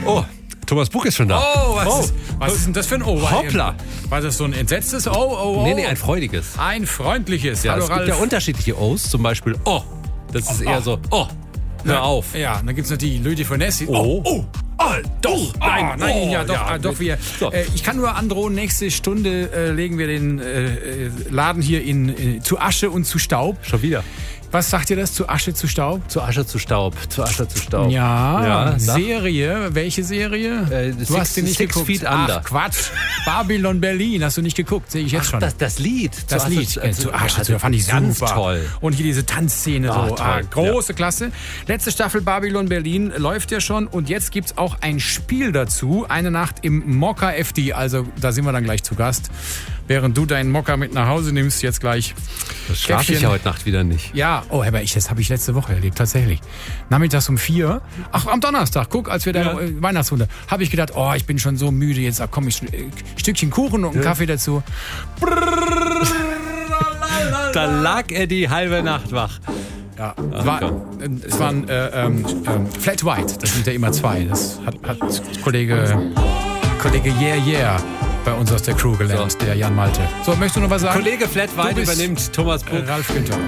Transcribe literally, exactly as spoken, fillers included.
Oh, Thomas Buch ist schon da. Oh, was, Oh. Ist, was ist denn das für ein Oh? Hoppla. War das so ein entsetztes Oh, oh, oh? Nee, nee, ein freudiges. Ein freundliches. Ja, Hallo, es gibt Ralf. ja unterschiedliche O's, zum Beispiel Oh. Das ist eher so Oh, hör auf. Ja, dann gibt es natürlich Louis de Funès. Oh. oh, oh, doch, nein, ah, nein, oh, ja, doch, ja, ah, doch, wir. so. Äh, ich kann nur androhen, nächste Stunde äh, legen wir den äh, Laden hier in, in zu Asche und zu Staub. Schon wieder. Was sagt ihr das? Zu Asche, zu Staub? Zu Asche zu Staub. Zu Asche zu Staub. Ja, Ja, na? Serie. Welche Serie? Äh, du Six- hast den nicht Six geguckt. Feet Under. Ach, Quatsch. Babylon Berlin hast du nicht geguckt, sehe ich jetzt schon. Das, das Lied. Das Zu Lied, Asche- äh, zu Asche, also zu, fand ich ganz super. toll. Und hier diese Tanzszene, Ah, so toll. ah, große Klasse. Letzte Staffel Babylon Berlin läuft ja schon und jetzt gibt's auch ein Spiel dazu. Eine Nacht im Mokka F D, also da sind wir dann gleich zu Gast. Während du deinen Mokka mit nach Hause nimmst, jetzt gleich. Das schlafe ich Käffchen. ja heute Nacht wieder nicht. Ja, oh, aber ich, das habe ich letzte Woche erlebt, tatsächlich. Nachmittags um vier, ach, am Donnerstag, guck, als wir da Ja. äh, Weihnachtsrunde, habe ich gedacht, oh, ich bin schon so müde, jetzt komm ich, äh, Stückchen Kuchen und einen Kaffee dazu. Da lag er die halbe Nacht wach. Ja, war, äh, es waren äh, ähm, ähm, Flat White, das sind ja immer zwei. Das hat, hat Kollege, Kollege Yeah Yeah bei uns aus der Crew gelernt, So. der Jan Malte. So, möchtest du noch was sagen? Kollege Flat Du White bist- übernimmt Thomas Buch. Ralf Günther.